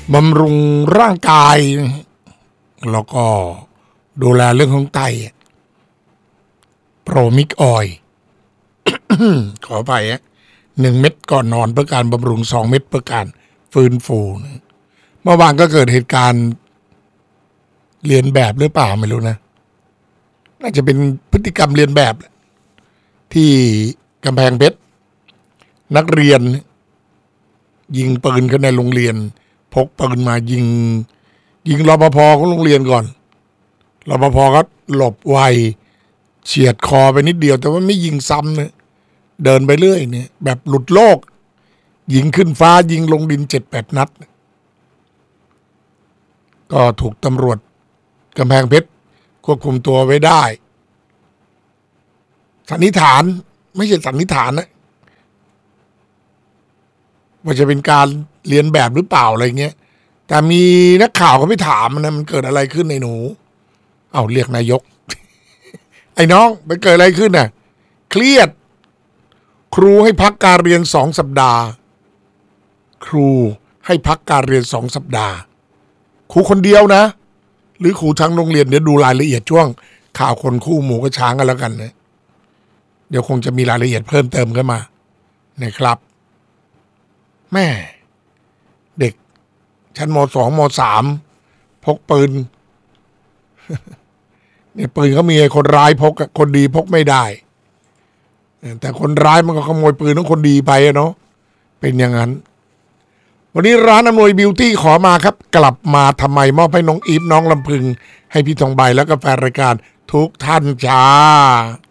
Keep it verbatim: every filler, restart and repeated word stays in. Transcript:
บำรุงร่างกายแล้วก็ดูแลเรื่องของไตโปรมิกออย ขอไปฮะหนึ่งเม็ดก่อนนอนเพื่อการบำรุงสองเม็ดเพื่อการฟื้นฟูเมื่อวานก็เกิดเหตุการณ์เรียนแบบหรือเปล่าไม่รู้นะน่าจะเป็นพฤติกรรมเรียนแบบที่กำแพงเพชรนักเรียนยิงปืนกันในโรงเรียนพกปืนมายิงยิงรปภของโรงเรียนก่อนรปภก็หลบไวเฉียดคอไปนิดเดียวแต่ว่าไม่ยิงซ้ำนะเดินไปเรื่อยเนี่ยแบบหลุดโลกยิงขึ้นฟ้ายิงลงดินเจ็ดแปดนัดก็ถูกตำรวจกำแพงเพชรควบคุมตัวไว้ได้สันนิษฐานไม่ใช่สันนิษฐานนะว่าจะเป็นการเรียนแบบหรือเปล่าอะไรเงี้ยแต่มีนักข่าวเขาไปถามนะมันเกิดอะไรขึ้นในหนูเอาเรียกนายก ไอ้น้องมันเกิดอะไรขึ้นน่ะเครียดครูให้พักการเรียนสองสัปดาห์ครูให้พักการเรียนสองสัปดาห์ครูคนเดียวนะหรือครูทั้งโรงเรียนเดี๋ยวดูรายละเอียดช่วงข่าวคนคู่หมูกระช้างกันแล้วกันนะเดี๋ยวคงจะมีรายละเอียดเพิ่มเติมขึ้นมานะครับแม่เด็กชั้นมสองมสามพกปืน เนี่ยปืนเขามีคนร้ายพกคนดีพกไม่ได้แต่คนร้ายมันก็ขโมยปืนของคนดีไปเนาะเป็นอย่างนั้นวันนี้ร้านอำนวยบิวตี้ขอมาครับกลับมาทำไมมอบให้น้องอีฟน้องลำพึงให้พี่ทองใบแล้วก็แฟนรายการทุกท่านจ้า